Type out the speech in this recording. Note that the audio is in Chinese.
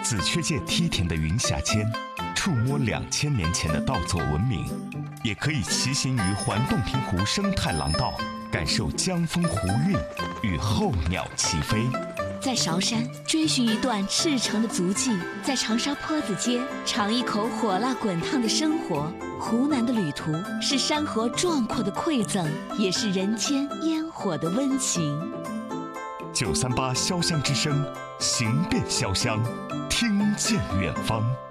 紫雀界梯田的云霞间，触摸2000年前的稻作文明，也可以骑行于环洞庭湖生态廊道，感受江风湖韵与候鸟齐飞。 在韶山追寻一段赤诚的足迹，在长沙坡子街尝一口火辣滚烫的生活。湖南的旅途是山河壮阔的馈赠，也是人间烟火的温情。 938潇湘之声，行遍潇湘，听见远方。